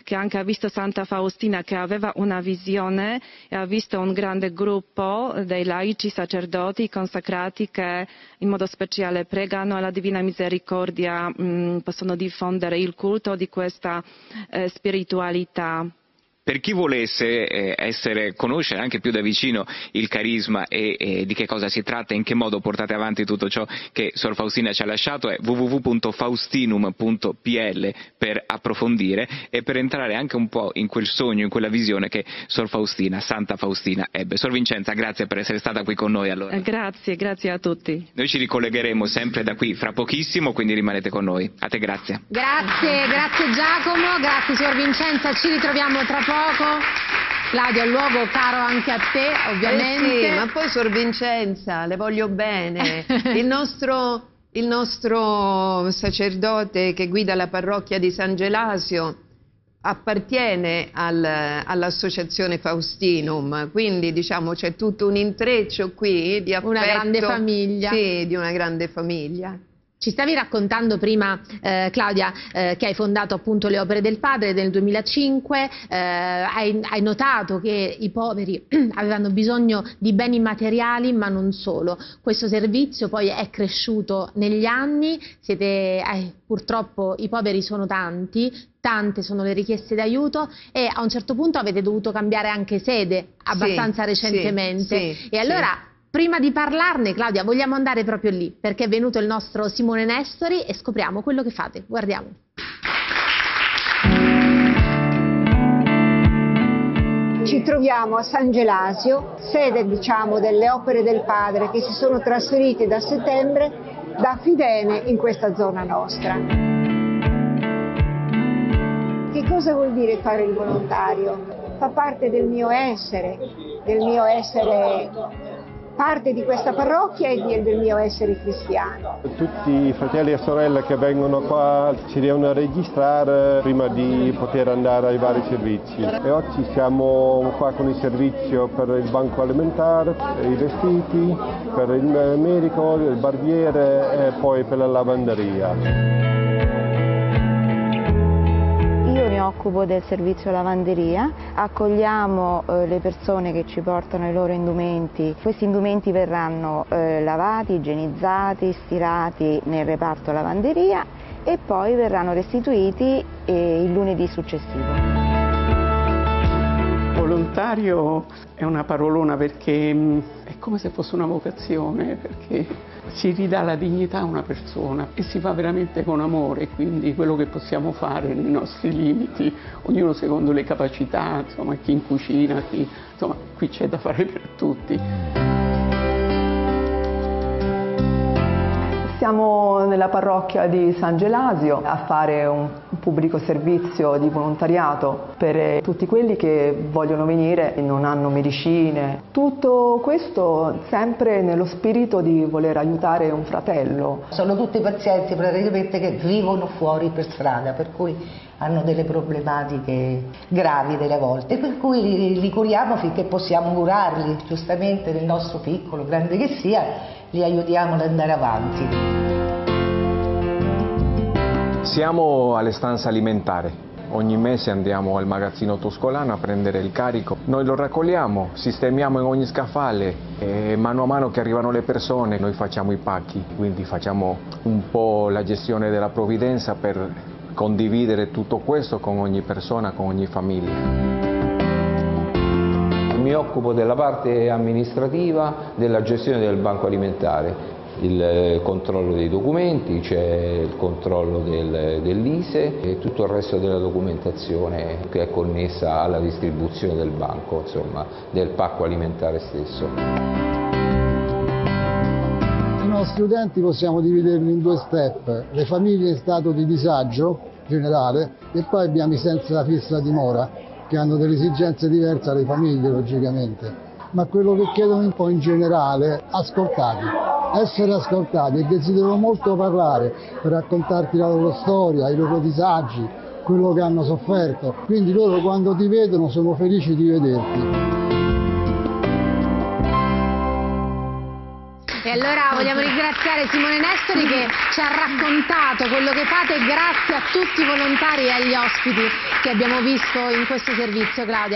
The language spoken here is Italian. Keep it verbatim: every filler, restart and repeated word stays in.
che anche ha visto Santa Faustina, che aveva una visione e ha visto un grande gruppo dei laici sacerdoti consacrati che in modo speciale pregano alla Divina Misericordia, mh, possono diffondere il culto di questa eh, spiritualità. Per chi volesse eh, essere, conoscere anche più da vicino il carisma e, e di che cosa si tratta e in che modo portate avanti tutto ciò che Sor Faustina ci ha lasciato, è w w w punto faustinum punto p l per approfondire e per entrare anche un po' in quel sogno, in quella visione che Sor Faustina, Santa Faustina ebbe. Sor Vincenza, grazie per essere stata qui con noi allora. Eh, grazie, grazie a tutti. Noi ci ricollegheremo sempre da qui fra pochissimo, quindi rimanete con noi. A te grazie. Grazie, grazie Giacomo, grazie Sor Vincenza, ci ritroviamo tra poco. Claudia, un luogo caro anche a te, ovviamente. Eh sì, ma poi Sor Vincenza, le voglio bene. Il nostro, il nostro sacerdote che guida la parrocchia di San Gelasio appartiene al, all'associazione Faustinum, quindi diciamo c'è tutto un intreccio qui di affetto. Una grande famiglia. Sì, di una grande famiglia. Ci stavi raccontando prima, eh, Claudia, eh, che hai fondato appunto le Opere del Padre nel duemilacinque, eh, hai, hai notato che i poveri avevano bisogno di beni materiali, ma non solo. Questo servizio poi è cresciuto negli anni, siete, eh, purtroppo i poveri sono tanti, tante sono le richieste d'aiuto e a un certo punto avete dovuto cambiare anche sede abbastanza sì, recentemente. Sì, sì, e allora... Sì. Prima di parlarne, Claudia, vogliamo andare proprio lì, perché è venuto il nostro Simone Nestori e scopriamo quello che fate. Guardiamo. Ci troviamo a San Gelasio, sede diciamo delle Opere del Padre che si sono trasferite da settembre da Fidene in questa zona nostra. Che cosa vuol dire fare il volontario? Fa parte del mio essere, del mio essere parte di questa parrocchia e del mio essere cristiano. Tutti i fratelli e sorelle che vengono qua si devono registrare prima di poter andare ai vari servizi. E oggi siamo qua con il servizio per il banco alimentare, i vestiti, per il medico, il barbiere e poi per la lavanderia. Io mi occupo del servizio lavanderia, accogliamo eh, le persone che ci portano i loro indumenti. Questi indumenti verranno eh, lavati, igienizzati, stirati nel reparto lavanderia e poi verranno restituiti eh, il lunedì successivo. Volontario è una parolona perché mh, è come se fosse una vocazione, perché si ridà la dignità a una persona e si fa veramente con amore, quindi quello che possiamo fare nei nostri limiti, ognuno secondo le capacità, insomma chi in cucina, chi, insomma qui c'è da fare per tutti. Siamo nella parrocchia di San Gelasio a fare un pubblico servizio di volontariato per tutti quelli che vogliono venire e non hanno medicine. Tutto questo sempre nello spirito di voler aiutare un fratello. Sono tutti pazienti praticamente che vivono fuori per strada, per cui hanno delle problematiche gravi delle volte, per cui li, li curiamo finché possiamo curarli, giustamente nel nostro piccolo, grande che sia, li aiutiamo ad andare avanti. Siamo alle stanze alimentari. Ogni mese andiamo al magazzino Toscolano a prendere il carico. Noi lo raccogliamo, sistemiamo in ogni scaffale e mano a mano che arrivano le persone noi facciamo i pacchi. Quindi facciamo un po' la gestione della provvidenza per condividere tutto questo con ogni persona, con ogni famiglia. Mi occupo della parte amministrativa, della gestione del banco alimentare, il controllo dei documenti, c'è il controllo del, dell'I S E e tutto il resto della documentazione che è connessa alla distribuzione del banco, insomma, del pacco alimentare stesso. I nostri utenti possiamo dividerli in due step: le famiglie in stato di disagio generale e poi abbiamo i senza fissa dimora, che hanno delle esigenze diverse dalle famiglie logicamente, ma quello che chiedono un po' in generale, ascoltati, essere ascoltati, e desiderano molto parlare per raccontarti la loro storia, i loro disagi, quello che hanno sofferto, quindi loro quando ti vedono sono felici di vederti. E Allora vogliamo ringraziare Simone Nestori che ci ha raccontato quello che fate, grazie a tutti i volontari e agli ospiti che abbiamo visto in questo servizio, Claudia.